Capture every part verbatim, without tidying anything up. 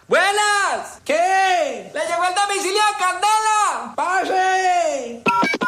¡Buenas! ¿Qué? ¡Le llegó el domicilio a Candela! ¡Pase!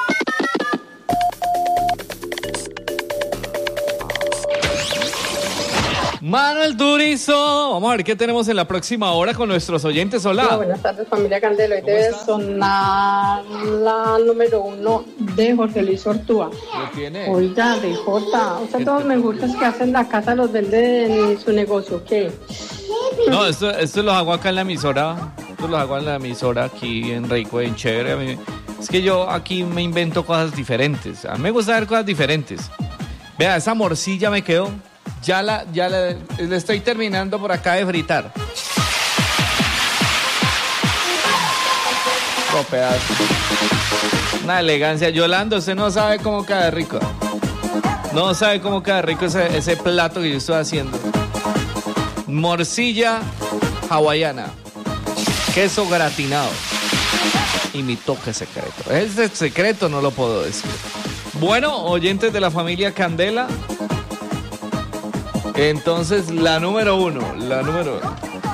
Manuel Turizo, vamos a ver qué tenemos en la próxima hora con nuestros oyentes. Hola. Hola, buenas tardes, familia Candela. Hoy debe sonar la número uno de Jorge Luis Ortúa. ¿Qué tiene? Oiga, de Jota. O sea, todos me gustan que hacen la casa, los venden en su negocio. ¿Qué? No, esto, esto lo hago acá en la emisora. Esto lo hago en la emisora aquí en Rico, en Chévere. A mí, es que yo aquí me invento cosas diferentes. A mí me gusta ver cosas diferentes. Vea, esa morcilla me quedó. Ya la, ya la, le estoy terminando por acá de fritar. Oh, pedazo. Una elegancia. Yolanda, usted no sabe cómo queda rico. No sabe cómo queda rico ese, ese plato que yo estoy haciendo. Morcilla hawaiana. Queso gratinado. Y mi toque secreto. Ese secreto no lo puedo decir. Bueno, oyentes de la familia Candela. Entonces, la número uno, la número uno.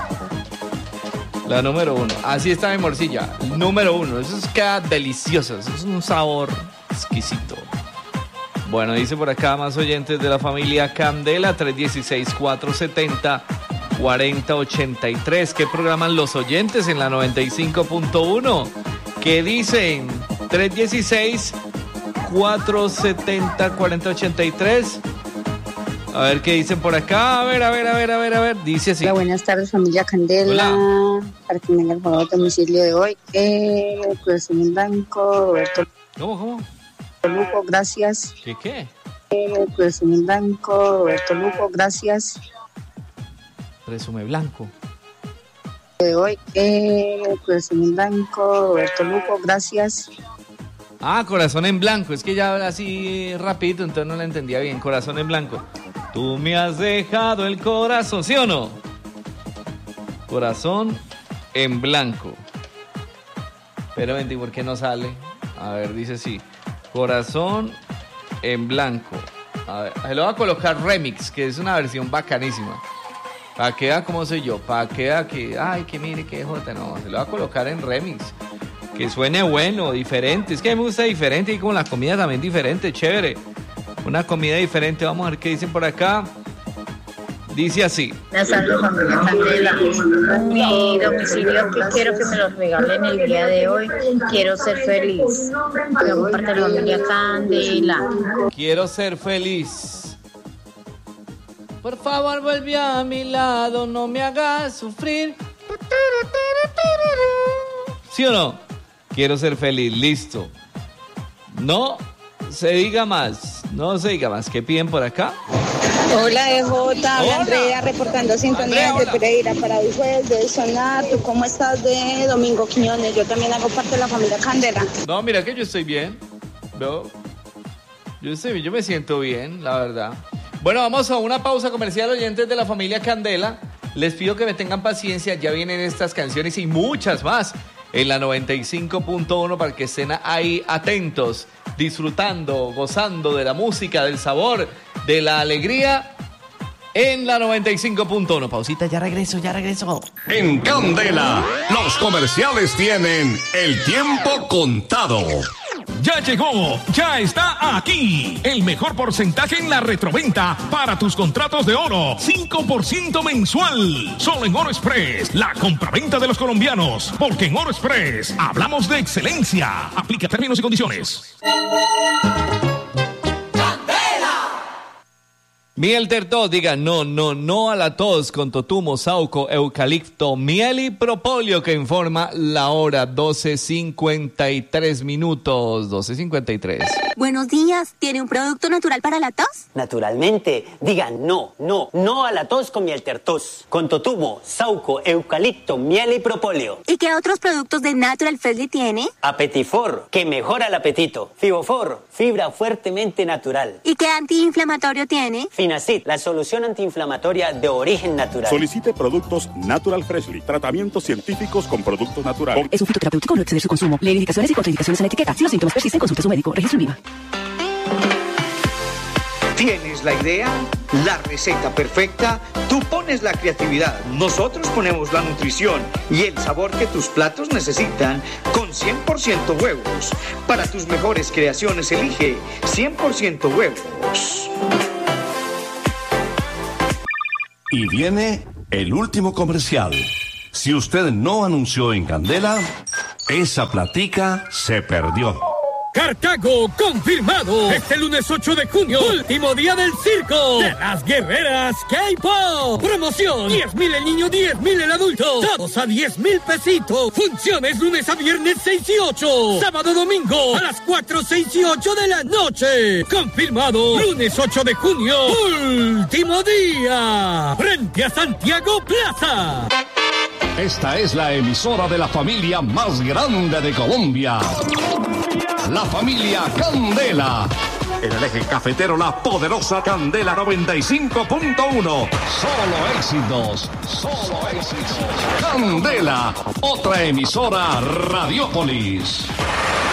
La número uno. Así está mi morcilla. Número uno. Eso es queda delicioso. Eso es un sabor exquisito. Bueno, dice por acá más oyentes de la familia Candela. tres uno seis, cuatro siete cero, cuatro cero ocho tres. ¿Qué programan los oyentes en la noventa y cinco punto uno? ¿Qué dicen? tres uno seis, cuatro siete cero, cuatro cero ocho tres. A ver qué dicen por acá. A ver, a ver, a ver, a ver, a ver. Dice así. Hola, buenas tardes, familia Candela. Hola. Para que me venga el favor de domicilio de hoy. Eh, Corazón en Blanco, Roberto. ¿Cómo, cómo? Luco, gracias. ¿Qué, qué? Eh, Corazón en Blanco, Roberto Luco, gracias. Presume blanco. De hoy, eh, Corazón en Blanco, Roberto Luco, gracias. Ah, corazón en blanco. Es que ya habla así rapidito, entonces no la entendía bien. Corazón en blanco. Tú me has dejado el corazón, ¿sí o no? Corazón en blanco. Pero vente, ¿por qué no sale? A ver, dice sí. Corazón en blanco. A ver, se lo voy a colocar remix, que es una versión bacanísima. Para que vea cómo soy yo. Para que vea que, ay, que mire, que jota. No, se lo voy a colocar en remix. Que suene bueno, diferente. Es que a mí me gusta diferente y como la comida también diferente, chévere. Una comida diferente. Vamos a ver qué dicen por acá. Dice así. Buenas tardes, familia Candela. Mi domicilio que quiero que me lo regalen el día de hoy. Quiero ser feliz. Me hago parte de la familia Candela. Quiero ser feliz. Por favor, vuelve a mi lado. No me hagas sufrir. ¿Sí o no? Quiero ser feliz, listo. No se diga más, no se diga más. ¿Qué piden por acá? Hola, E J, habla Andrea, reportando sintonía de Pereira para Israel, de Sonar. ¿Tú cómo estás de Domingo Quiñones? Yo también hago parte de la familia Candela. No, mira que yo estoy bien. Yo, yo, estoy, yo me siento bien, la verdad. Bueno, vamos a una pausa comercial, oyentes de la familia Candela. Les pido que me tengan paciencia, ya vienen estas canciones y muchas más en la noventa y cinco punto uno para que estén ahí atentos, disfrutando, gozando de la música, del sabor, de la alegría en la noventa y cinco punto uno. Pausita, ya regreso, ya regreso. En Candela, los comerciales tienen el tiempo contado. Ya llegó, ya está aquí. El mejor porcentaje en la retroventa para tus contratos de oro. cinco por ciento mensual. Solo en Oro Express, la compraventa de los colombianos. Porque en Oro Express hablamos de excelencia. Aplica términos y condiciones. Miel Tertos, diga no, no, no a la tos con totumo, sauco, eucalipto, miel y propóleo, que informa la hora doce cincuenta y tres minutos, doce cincuenta y tres. Buenos días, ¿tiene un producto natural para la tos? Naturalmente, diga no, no, no a la tos con Miel Tertos, con totumo, sauco, eucalipto, miel y propóleo. ¿Y qué otros productos de Natural Freshly tiene? Apetifor, que mejora el apetito. Fibofor, fibra fuertemente natural. ¿Y qué antiinflamatorio tiene? Finacid, la solución antiinflamatoria de origen natural. Solicite productos Natural Freshly, tratamientos científicos con productos naturales. Es un fitoterapéutico, no exceder su consumo. Lee indicaciones y contraindicaciones en la etiqueta. Si los síntomas persisten, consulte a su médico. Registro en Viva. Tienes la idea, la receta perfecta, tú pones la creatividad, nosotros ponemos la nutrición y el sabor que tus platos necesitan con cien por ciento huevos. Para tus mejores creaciones elige cien por ciento huevos. Y viene el último comercial. Si usted no anunció en Candela, esa platica se perdió. Cartago, confirmado. Este lunes ocho de junio, último día del circo de las guerreras K-Pop. Promoción, diez mil el niño, diez mil el adulto. Todos a diez mil pesitos. Funciones lunes a viernes seis y ocho. Sábado, domingo a las cuatro, seis y ocho de la noche. Confirmado, lunes ocho de junio, último día. Frente a Santiago Plaza. Esta es la emisora de la familia más grande de Colombia. La familia Candela. En el eje cafetero, la poderosa Candela noventa y cinco punto uno. Solo éxitos. Solo éxitos. Candela. Otra emisora Radiopolis.